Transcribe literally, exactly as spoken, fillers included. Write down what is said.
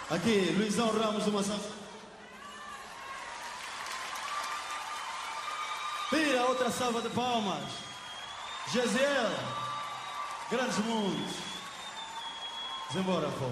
Aqui, Luizão Ramos do Maçã. Pira, outra salva de palmas. Gesiel, Grandes Mundos. Embora, pô.